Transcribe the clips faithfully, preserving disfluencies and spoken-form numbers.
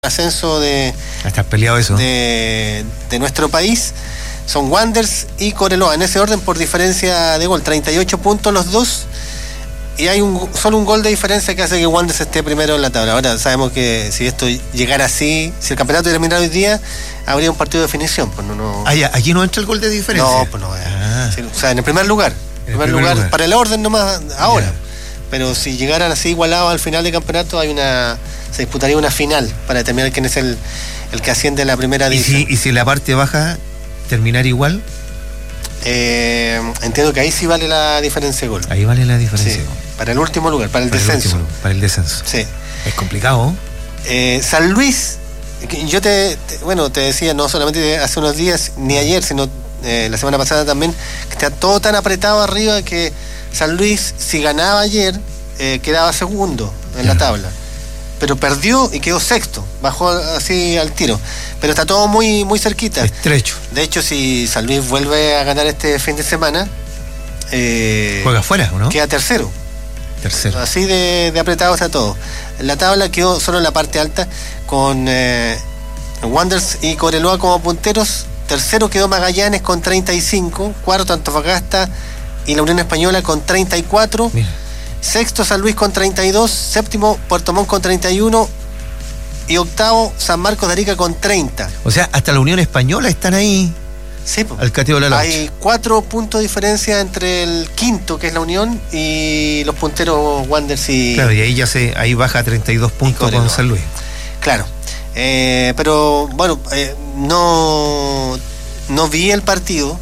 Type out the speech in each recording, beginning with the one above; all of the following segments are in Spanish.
ascenso de, Está peleado eso. de, de nuestro país son Wanderers y Cobreloa, en ese orden por diferencia de gol, treinta y ocho puntos los dos, y hay un, solo un gol de diferencia que hace que Wanderers esté primero en la tabla. Ahora sabemos que si esto llegara así, si el campeonato terminara hoy día, habría un partido de definición. Pues no, no... Ah, ya, aquí no entra el gol de diferencia. No, pues no. Ah. Sí, o sea, en el primer lugar, en el primer, primer lugar, lugar, para el orden nomás ahora. Ya. Pero si llegaran así igualados al final del campeonato, hay una se disputaría una final para determinar quién es el, el que asciende a la primera división. ¿Y si, y si la parte baja terminar igual? Eh, entiendo que ahí sí vale la diferencia de gol. Ahí vale la diferencia. Sí, para el último lugar, para el para descenso. El último, para el descenso. Sí. Es complicado. Eh, San Luis, yo te, te, bueno, te decía, no solamente hace unos días, ni ayer, sino eh, la semana pasada también, que está todo tan apretado arriba que San Luis, si ganaba ayer, eh, quedaba segundo en claro. la tabla. Pero perdió y quedó sexto, bajó así al tiro. Pero está todo muy, muy cerquita. Estrecho. De hecho, si San Luis vuelve a ganar este fin de semana, eh, juega afuera, ¿no? Queda tercero. Tercero. Así de, de apretado está todo. La tabla quedó solo en la parte alta con eh, Wanderers y Cobreloa como punteros. Tercero quedó Magallanes con treinta y cinco. Cuarto Antofagasta y la Unión Española con treinta y cuatro. Mira. Sexto San Luis con treinta y dos, séptimo Puerto Montt con treinta y uno y octavo San Marcos de Arica con treinta. O sea, hasta la Unión Española están ahí. Sí, pues. Al cateo de la Hay cuatro puntos de diferencia entre el quinto, que es la Unión, y los punteros Wanderers y... Claro, y ahí ya se ahí baja treinta y dos puntos con San Luis. Claro. Eh, pero, bueno, eh, no, no vi el partido,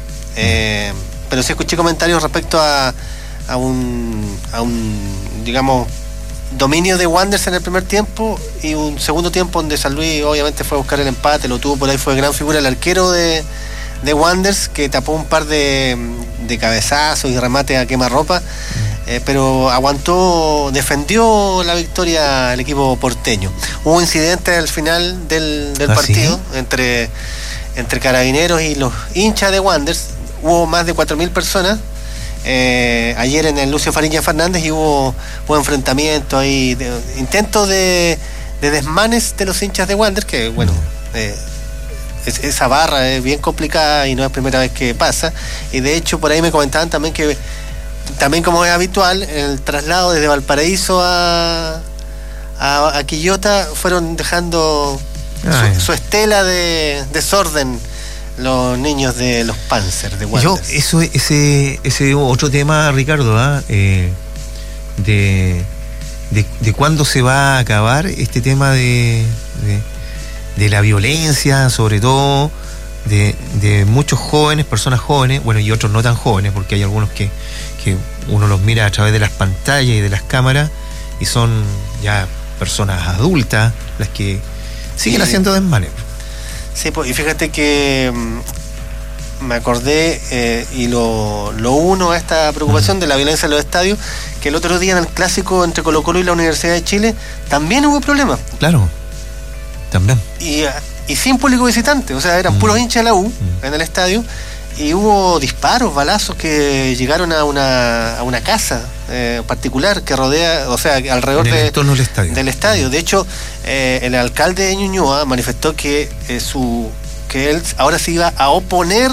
eh, mm. pero sí escuché comentarios respecto a a un, a un digamos, dominio de Wanderers en el primer tiempo y un segundo tiempo donde San Luis obviamente fue a buscar el empate, lo tuvo por ahí, fue gran figura el arquero de, de Wanderers, que tapó un par de, de cabezazos y remates a quemarropa, mm. eh, pero aguantó, defendió la victoria el equipo porteño. Hubo incidentes al final del, del ¿Ah, partido sí? entre, entre carabineros y los hinchas de Wanderers. Hubo más de cuatro mil personas Eh, ayer en el Lucio Fariña Fernández y hubo, hubo enfrentamientos y intentos de, de desmanes de los hinchas de Wanderers, que bueno, eh, es, esa barra es bien complicada y no es primera vez que pasa, y de hecho por ahí me comentaban también que también, como es habitual, el traslado desde Valparaíso a, a, a Quillota fueron dejando su, su estela de desorden los niños de los Panzer de Wanderers. Yo, eso, ese, ese otro tema, Ricardo, ¿eh? Eh, de, de, de cuándo se va a acabar este tema de, de, de la violencia, sobre todo de, de muchos jóvenes, personas jóvenes, bueno, y otros no tan jóvenes, porque hay algunos que, que uno los mira a través de las pantallas y de las cámaras y son ya personas adultas las que siguen sí. haciendo desmanes. Sí, pues, y fíjate que mmm, me acordé eh, y lo, lo uno a esta preocupación uh-huh. de la violencia en los estadios, que el otro día en el clásico entre Colo-Colo y la Universidad de Chile también hubo problemas. Claro, también. Y, y sin público visitante, o sea, eran uh-huh. puros hinchas de la U uh-huh. en el estadio, y hubo disparos, balazos que llegaron a una, a una casa eh, particular que rodea, o sea, alrededor de, del estadio. del estadio. De hecho, eh, el alcalde de Ñuñoa manifestó que eh, su que él ahora se iba a oponer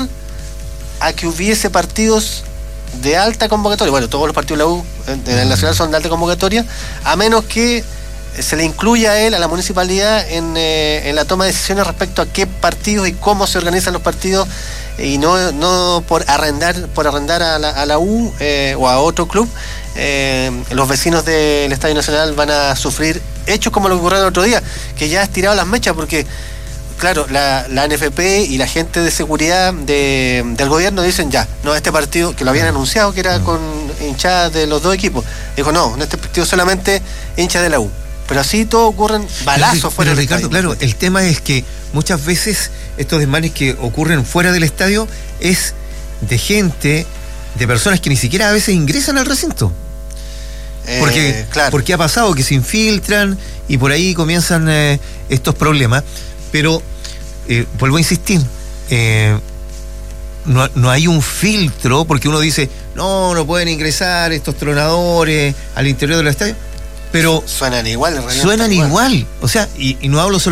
a que hubiese partidos de alta convocatoria. Bueno, todos los partidos de la U en, en el Nacional son de alta convocatoria, a menos que se le incluya a él, a la municipalidad, en, eh, en la toma de decisiones respecto a qué partidos y cómo se organizan los partidos, y no, no por arrendar por arrendar a la, a la U eh, o a otro club. Eh, los vecinos del Estadio Nacional van a sufrir hechos como lo que ocurrió el otro día, que ya ha estirado las mechas, porque claro, la, la N F P y la gente de seguridad de, del gobierno dicen ya, no, este partido, que lo habían anunciado que era con hinchadas de los dos equipos, dijo no, en este partido solamente hinchas de la U. Pero así todo ocurren balazos pero, fuera pero, del Ricardo, estadio. Claro, el tema es que muchas veces estos desmanes que ocurren fuera del estadio es de gente, de personas que ni siquiera a veces ingresan al recinto. Eh, porque, claro. porque ha pasado que se infiltran y por ahí comienzan eh, estos problemas. Pero, eh, vuelvo a insistir, eh, no, no hay un filtro, porque uno dice, no, no pueden ingresar estos tronadores al interior del estadio. pero suenan igual, suenan igual. igual. O sea, y, y no hablo